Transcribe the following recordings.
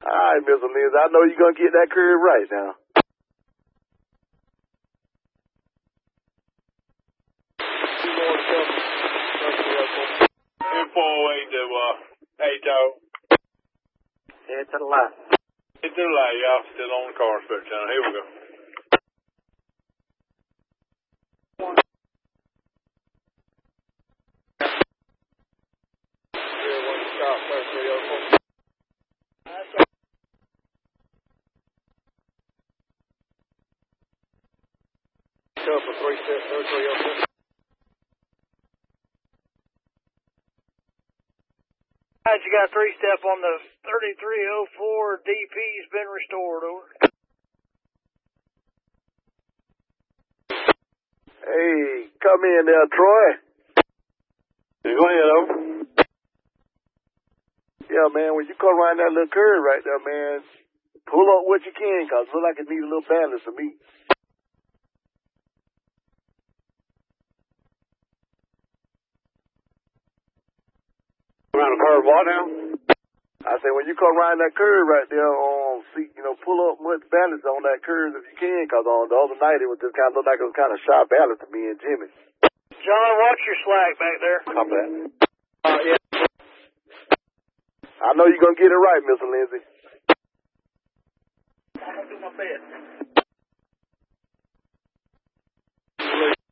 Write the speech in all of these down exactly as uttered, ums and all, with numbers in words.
All right, Mister Lindsay, I know you're going to get that curve right now. two four eight to uh, eight oh. Head to the left. Head to the left, y'all. Still on the car spec channel. Here we go. Go for three step, third three oh four. Alright, you got three step on the thirty-three oh four. D P's been restored, over. Hey, come in there, Troy. Go ahead, over. Yeah, man, when you come around that little curve right there, man, pull up what you can, because it look like it needs a little balance for me. Around the curve, what now? I say, when you come around that curve right there, um, see, you know, pull up much balance on that curve if you can, because on the other night it was just kind of look like it was kind of sharp balance to me and Jimmy. John, watch your slack back there. Copy that. Uh, yeah. I know you're going to get it right, Mister Lindsay. I'm going to do my best.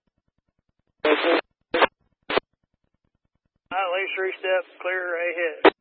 At least three steps clear ahead.